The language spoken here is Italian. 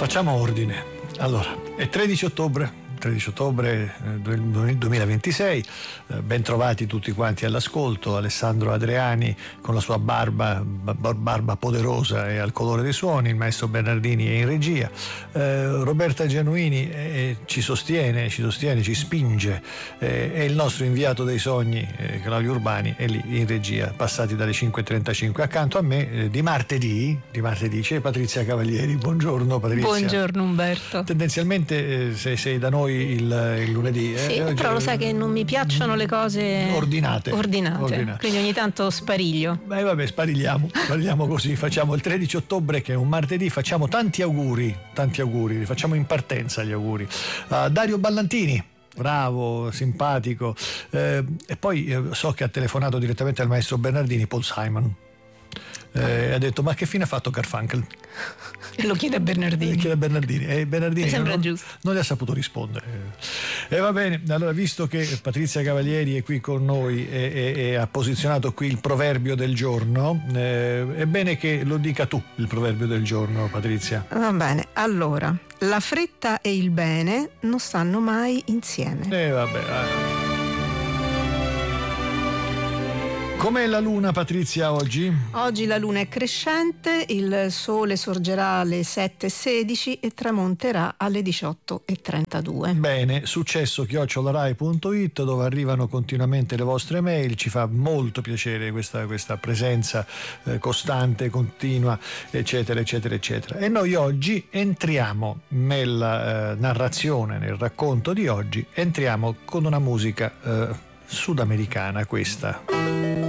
Facciamo ordine. Allora, è 13 ottobre del 2026, ben trovati tutti quanti all'ascolto. Alessandro Adriani con la sua barba poderosa e al colore dei suoni, il maestro Bernardini è in regia, Roberta Genuini ci sostiene, ci spinge, e il nostro inviato dei sogni Claudio Urbani è lì in regia, passati dalle 5:35. Accanto a me di martedì c'è Patrizia Cavalieri. Buongiorno Patrizia. Buongiorno Umberto. Tendenzialmente sei da noi il lunedì. Sì, però lo sai che non mi piacciono le cose ordinate. Quindi ogni tanto spariglio. Beh, vabbè, sparigliamo così. Facciamo il 13 ottobre, che è un martedì, facciamo tanti auguri, li facciamo in partenza gli auguri a Dario Ballantini, bravo, simpatico, e poi so che ha telefonato direttamente al maestro Bernardini, Paul Simon, ha detto: ma che fine ha fatto Garfunkel? E lo chiede a Bernardini. E Bernardini mi sembra giusto. Non gli ha saputo rispondere. E va bene, allora, visto che Patrizia Cavalieri è qui con noi e ha posizionato qui il proverbio del giorno, è bene che lo dica tu, il proverbio del giorno, Patrizia. Va bene, allora, la fretta e il bene non stanno mai insieme. Vabbè. Com'è la luna, Patrizia, oggi? Oggi la luna è crescente, il sole sorgerà alle 7:16 e tramonterà alle 18:32. Bene, successo@rai.it, dove arrivano continuamente le vostre mail. Ci fa molto piacere questa presenza costante, continua, eccetera, eccetera, eccetera. E noi oggi entriamo nella narrazione, nel racconto di oggi, entriamo con una musica sudamericana, questa.